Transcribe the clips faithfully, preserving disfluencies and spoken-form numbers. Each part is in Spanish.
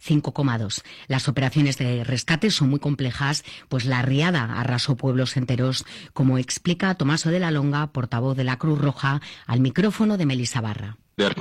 cinco coma dos. Las operaciones de rescate son muy complejas, pues la riada arrasó pueblos enteros, como explica Tomaso de la Longa, portavoz de la Cruz Roja, al micrófono de Melissa Barra.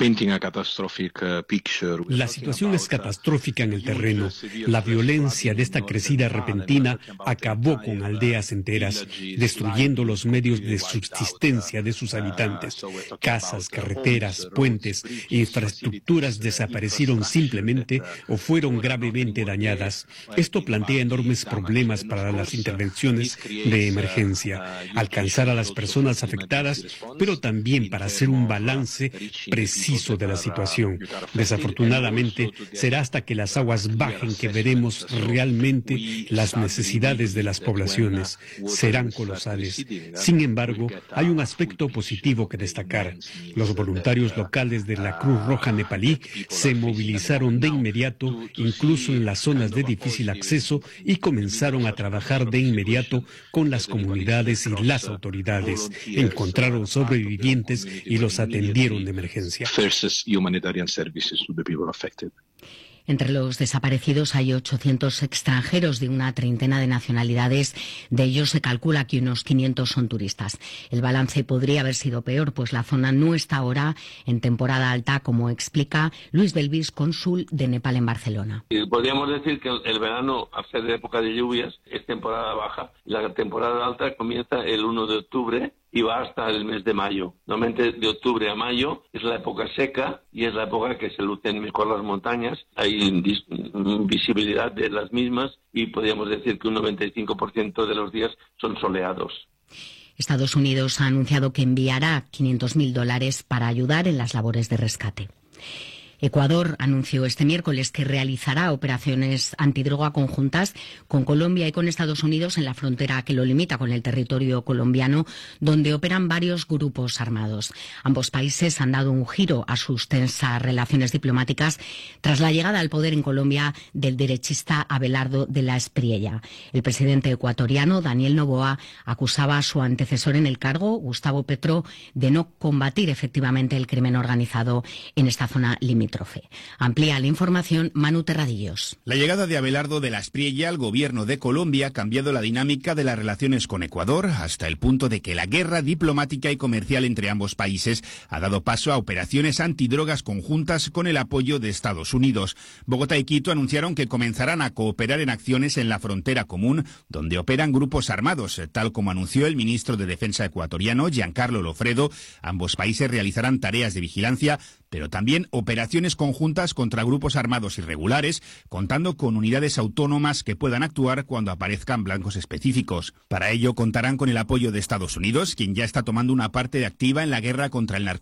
La situación es catastrófica en el terreno. La violencia de esta crecida repentina acabó con aldeas enteras, destruyendo los medios de subsistencia de sus habitantes. Casas, carreteras, puentes, infraestructuras desaparecieron simplemente o fueron gravemente dañadas. Esto plantea enormes problemas para las intervenciones de emergencia, alcanzar a las personas afectadas, pero también para hacer un balance preciso preciso de la situación. Desafortunadamente, será hasta que las aguas bajen que veremos realmente las necesidades de las poblaciones. Serán colosales. Sin embargo, hay un aspecto positivo que destacar. Los voluntarios locales de la Cruz Roja nepalí se movilizaron de inmediato, incluso en las zonas de difícil acceso, y comenzaron a trabajar de inmediato con las comunidades y las autoridades. Encontraron sobrevivientes y los atendieron de emergencia. Entre los desaparecidos hay ochocientos extranjeros de una treintena de nacionalidades. De ellos se calcula que unos quinientos son turistas. El balance podría haber sido peor, pues la zona no está ahora en temporada alta, como explica Luis Belvis, cónsul de Nepal en Barcelona. Podríamos decir que el verano, al ser de época de lluvias, es temporada baja. La temporada alta comienza el primero de octubre y va hasta el mes de mayo. Normalmente de octubre a mayo es la época seca y es la época que se lucen mejor las montañas. Hay visibilidad de las mismas y podríamos decir que un noventa y cinco por ciento de los días son soleados. Estados Unidos ha anunciado que enviará quinientos mil dólares para ayudar en las labores de rescate. Ecuador anunció este miércoles que realizará operaciones antidroga conjuntas con Colombia y con Estados Unidos en la frontera que lo limita con el territorio colombiano, donde operan varios grupos armados. Ambos países han dado un giro a sus tensas relaciones diplomáticas tras la llegada al poder en Colombia del derechista Abelardo de la Espriella. El presidente ecuatoriano, Daniel Noboa, acusaba a su antecesor en el cargo, Gustavo Petro, de no combatir efectivamente el crimen organizado en esta zona limítrofe. Amplía la información Manu Terradillos. La llegada de Abelardo de la Espriella al gobierno de Colombia ha cambiado la dinámica de las relaciones con Ecuador hasta el punto de que la guerra diplomática y comercial entre ambos países ha dado paso a operaciones antidrogas conjuntas con el apoyo de Estados Unidos. Bogotá y Quito anunciaron que comenzarán a cooperar en acciones en la frontera común, donde operan grupos armados, tal como anunció el ministro de Defensa ecuatoriano, Giancarlo Lofredo. Ambos países realizarán tareas de vigilancia, pero también operaciones conjuntas contra grupos armados irregulares, contando con unidades autónomas que puedan actuar cuando aparezcan blancos específicos. Para ello contarán con el apoyo de Estados Unidos, quien ya está tomando una parte activa en la guerra contra el narcotráfico